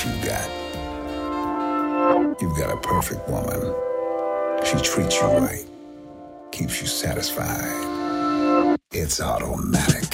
you got. You've got a perfect woman. She treats you right, keeps you satisfied. It's automatic.